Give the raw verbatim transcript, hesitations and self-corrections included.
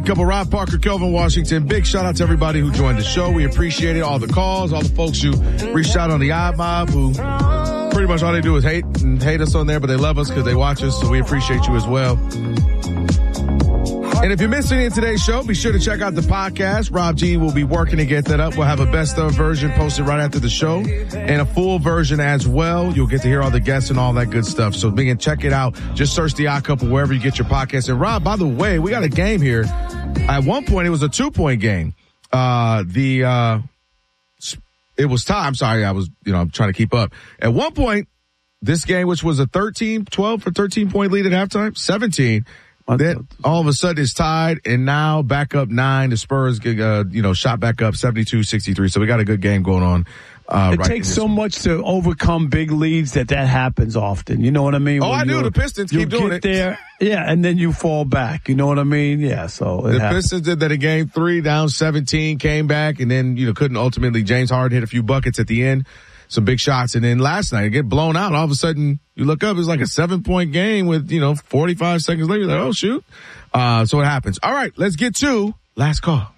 Couple, Rob Parker, Kelvin Washington. Big shout out to everybody who joined the show. We appreciate it. All the calls, all the folks who reached out on the iMob, who pretty much all they do is hate and hate us on there, but they love us because they watch us, so we appreciate you as well. And if you missed any of today's show, be sure to check out the podcast. Rob G will be working to get that up. We'll have a best of version posted right after the show and a full version as well. You'll get to hear all the guests and all that good stuff. So begin, check it out. Just search The Odd Couple wherever you get your podcast. And Rob, by the way, we got a game here. At one point, it was a two-point game. Uh, the, uh, it was time. I'm sorry. I was, you know, I'm trying to keep up. At one point, this game, which was a thirteen, twelve or thirteen point lead at halftime, seventeen. Then all of a sudden it's tied, and now back up nine. The Spurs, uh, you know, shot back up seventy-two sixty-three. So we got a good game going on. Uh, it right takes so much to overcome big leads that that happens often. You know what I mean? Oh, when I do. The Pistons keep doing it. it. There, yeah, and then you fall back. You know what I mean? Yeah. So it the happens. Pistons did that in game three, down seventeen, came back, and then you know couldn't ultimately. James Harden hit a few buckets at the end. Some big shots. And then last night, it get blown out. All of a sudden, you look up, it's like a seven-point game with, you know, forty-five seconds later. You're like, oh, shoot. Uh, so it happens. All right, let's get to last call.